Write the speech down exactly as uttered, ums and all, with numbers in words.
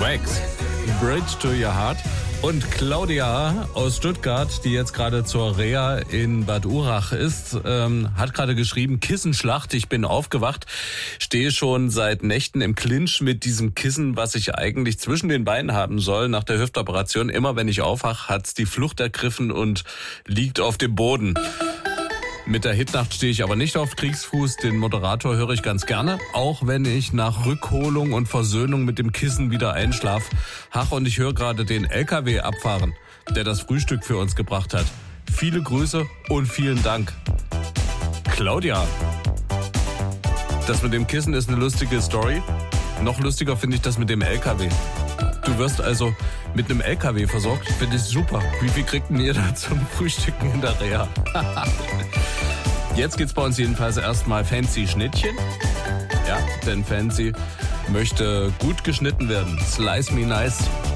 Wax, Bridge to Your Heart. Und Claudia aus Stuttgart, die jetzt gerade zur Reha in Bad Urach ist, ähm, hat gerade geschrieben, Kissenschlacht, ich bin aufgewacht, stehe schon seit Nächten im Clinch mit diesem Kissen, was ich eigentlich zwischen den Beinen haben soll nach der Hüftoperation. Immer wenn ich aufwache, hat's die Flucht ergriffen und liegt auf dem Boden. Mit der Hitnacht stehe ich aber nicht auf Kriegsfuß. Den Moderator höre ich ganz gerne, auch wenn ich nach Rückholung und Versöhnung mit dem Kissen wieder einschlaf. Ach, und ich höre gerade den L K W abfahren, der das Frühstück für uns gebracht hat. Viele Grüße und vielen Dank. Claudia, das mit dem Kissen ist eine lustige Story. Noch lustiger finde ich das mit dem L K W. Du wirst also mit einem L K W versorgt, finde ich super. Wie viel kriegt denn ihr da zum Frühstücken in der Reha? Jetzt geht's bei uns jedenfalls erstmal Fancy Schnittchen. Ja, denn Fancy möchte gut geschnitten werden. Slice me nice.